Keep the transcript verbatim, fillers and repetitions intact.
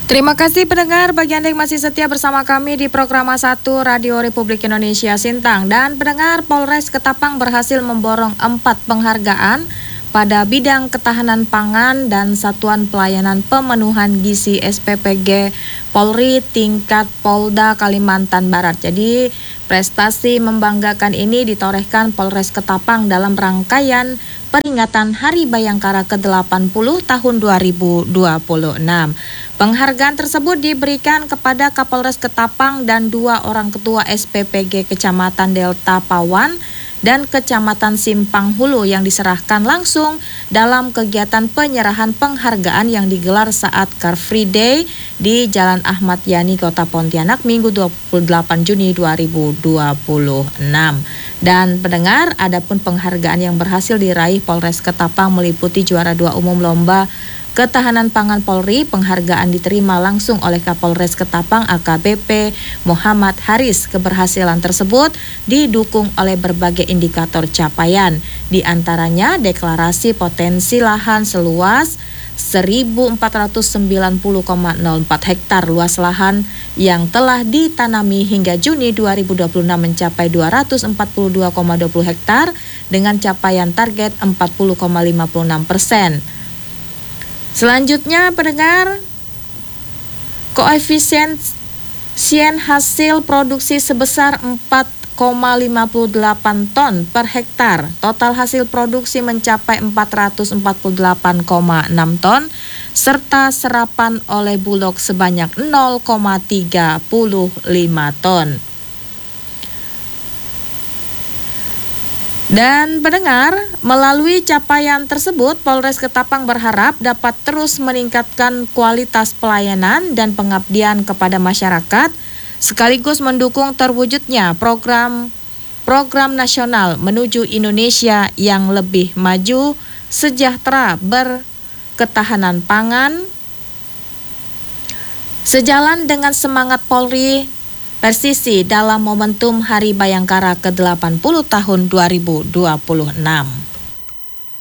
Terima kasih pendengar, bagi Anda yang masih setia bersama kami di Program satu Radio Republik Indonesia Sintang. Dan pendengar, Polres Ketapang berhasil memborong empat penghargaan pada bidang ketahanan pangan dan Satuan Pelayanan Pemenuhan Gizi S P P G Polri tingkat Polda Kalimantan Barat. Jadi prestasi membanggakan ini ditorehkan Polres Ketapang dalam rangkaian peringatan Hari Bayangkara ke delapan puluh tahun dua ribu dua puluh enam. Penghargaan tersebut diberikan kepada Kapolres Ketapang dan dua orang ketua S P P G Kecamatan Delta Pawan dan Kecamatan Simpang Hulu yang diserahkan langsung dalam kegiatan penyerahan penghargaan yang digelar saat Car Free Day di Jalan Ahmad Yani, Kota Pontianak, Minggu dua puluh delapan Juni dua ribu dua puluh enam. Dan pendengar, adapun penghargaan yang berhasil diraih Polres Ketapang meliputi juara dua umum lomba Ketahanan Pangan Polri. Penghargaan diterima langsung oleh Kapolres Ketapang A K B P Muhammad Haris. Keberhasilan tersebut didukung oleh berbagai indikator capaian, di antaranya deklarasi potensi lahan seluas seribu empat ratus sembilan puluh koma nol empat hektar, luas lahan yang telah ditanami hingga Juni dua ribu dua puluh enam mencapai dua ratus empat puluh dua koma dua puluh hektar dengan capaian target empat puluh koma lima puluh enam persen. Selanjutnya pendengar, koefisien hasil produksi sebesar empat koma lima puluh delapan ton per hektar. Total hasil produksi mencapai empat ratus empat puluh delapan koma enam ton serta serapan oleh Bulog sebanyak nol koma tiga puluh lima ton. Dan pendengar, melalui capaian tersebut, Polres Ketapang berharap dapat terus meningkatkan kualitas pelayanan dan pengabdian kepada masyarakat, sekaligus mendukung terwujudnya program program nasional menuju Indonesia yang lebih maju, sejahtera, berketahanan pangan, sejalan dengan semangat Polri persisi dalam momentum Hari Bayangkara ke delapan puluh tahun dua ribu dua puluh enam.